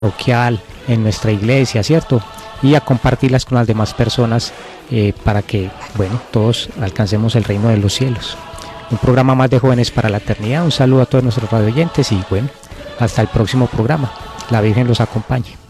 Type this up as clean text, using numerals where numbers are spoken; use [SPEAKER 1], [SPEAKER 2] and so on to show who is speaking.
[SPEAKER 1] parroquial, en nuestra iglesia, ¿cierto? Y a compartirlas con las demás personas para que, bueno, todos alcancemos el reino de los cielos. Un programa más de Jóvenes para la Eternidad. Un saludo a todos nuestros radioyentes y bueno, hasta el próximo programa. La Virgen los acompañe.